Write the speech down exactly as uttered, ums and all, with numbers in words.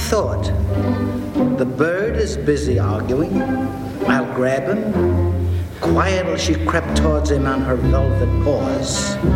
thought. The bird is busy arguing. I'll grab him. Quietly she crept towards him on her velvet paws.